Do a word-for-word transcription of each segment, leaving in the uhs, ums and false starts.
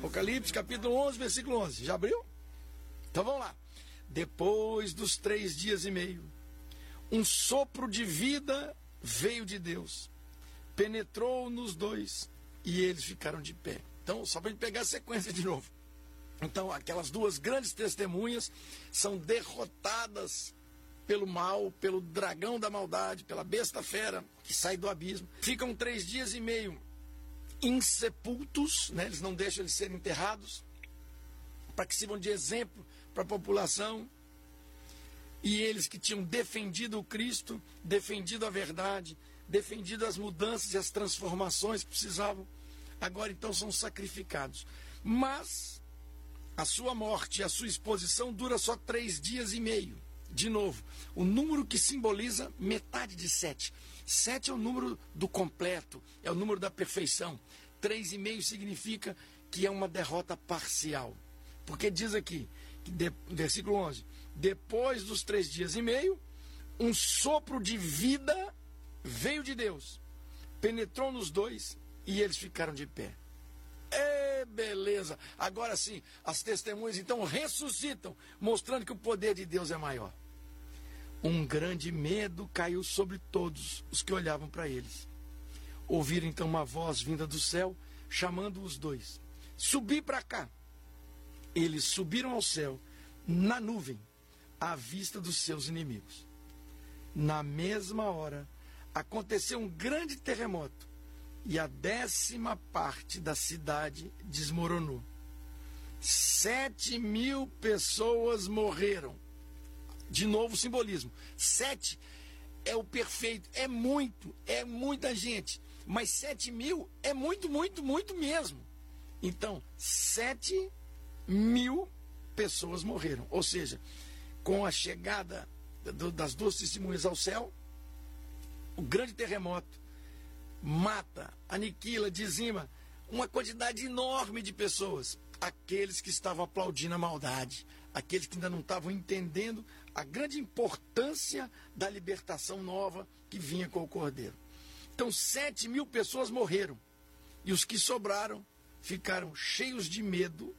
Apocalipse capítulo onze, versículo onze. Já abriu? Então vamos lá. Depois dos três dias e meio, um sopro de vida veio de Deus, penetrou nos dois e eles ficaram de pé. Então, só para a gente pegar a sequência de novo. Então, aquelas duas grandes testemunhas são derrotadas pelo mal, pelo dragão da maldade, pela besta fera que sai do abismo. Ficam três dias e meio insepultos, né? Eles não deixam eles serem enterrados, para que sirvam de exemplo para a população. E eles que tinham defendido o Cristo, defendido a verdade, defendido as mudanças e as transformações que precisavam, agora então são sacrificados. Mas a sua morte e a sua exposição dura só três dias e meio. De novo, o número que simboliza metade de sete. Sete é o número do completo, é o número da perfeição. Três e meio significa que é uma derrota parcial. Porque diz aqui, que de, versículo onze, depois dos três dias e meio, um sopro de vida veio de Deus, penetrou nos dois e eles ficaram de pé. É beleza! Agora sim, as testemunhas então ressuscitam, mostrando que o poder de Deus é maior. Um grande medo caiu sobre todos os que olhavam para eles. Ouviram então uma voz vinda do céu, chamando os dois. Subi para cá. Eles subiram ao céu, na nuvem, à vista dos seus inimigos. Na mesma hora, aconteceu um grande terremoto, e a décima parte da cidade desmoronou. Sete mil pessoas morreram. De novo o simbolismo. Sete é o perfeito, é muito, é muita gente. Mas sete mil é muito, muito, muito mesmo. Então, sete mil pessoas morreram. Ou seja, com a chegada do, das duas testemunhas ao céu, o grande terremoto mata, aniquila, dizima uma quantidade enorme de pessoas. Aqueles que estavam aplaudindo a maldade, aqueles que ainda não estavam entendendo a grande importância da libertação nova que vinha com o Cordeiro. Então, sete mil pessoas morreram. E os que sobraram ficaram cheios de medo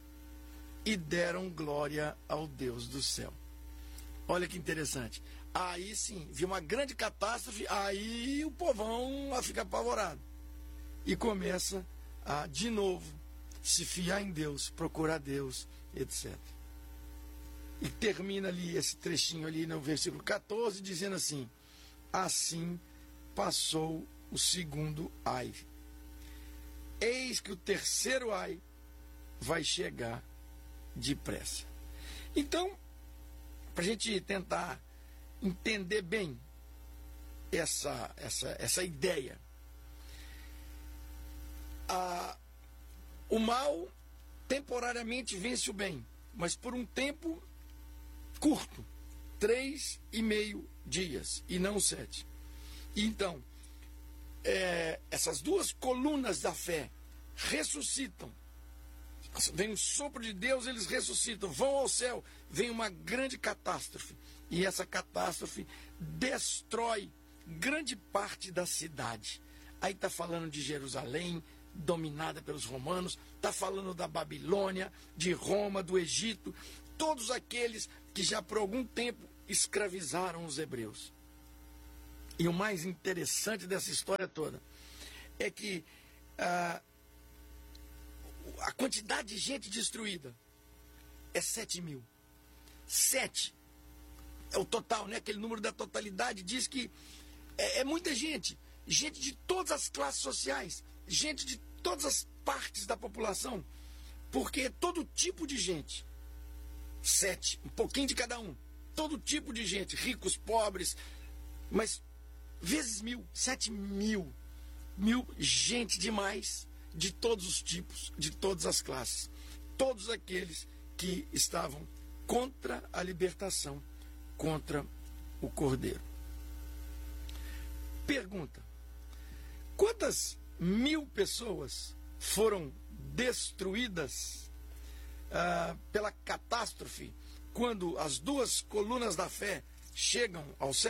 e deram glória ao Deus do céu. Olha que interessante. Aí sim, viu uma grande catástrofe, aí o povão a ficar apavorado. E começa a, de novo, se fiar em Deus, procurar Deus, etcétera. E termina ali esse trechinho ali no versículo catorze, dizendo assim: assim passou o segundo ai. Eis que o terceiro ai vai chegar depressa. Então, para a gente tentar entender bem essa, essa, essa ideia, a, o mal temporariamente vence o bem, mas por um tempo curto, três e meio dias, e não sete. E então, é, essas duas colunas da fé ressuscitam. Vem um sopro de Deus, eles ressuscitam, vão ao céu, vem uma grande catástrofe. E essa catástrofe destrói grande parte da cidade. Aí está falando de Jerusalém, dominada pelos romanos, está falando da Babilônia, de Roma, do Egito, todos aqueles que já por algum tempo escravizaram os hebreus. E o mais interessante dessa história toda é que ah, a quantidade de gente destruída é sete mil. Sete é o total, né? Aquele número da totalidade diz que é, é muita gente. Gente de todas as classes sociais, gente de todas as partes da população, porque é todo tipo de gente. Sete, um pouquinho de cada um. Todo tipo de gente, ricos, pobres, mas vezes mil, sete mil, mil gente demais, de todos os tipos, de todas as classes. Todos aqueles que estavam contra a libertação, contra o Cordeiro. Pergunta: quantas mil pessoas foram destruídas ah, pela catástrofe quando as duas colunas da fé chegam ao céu?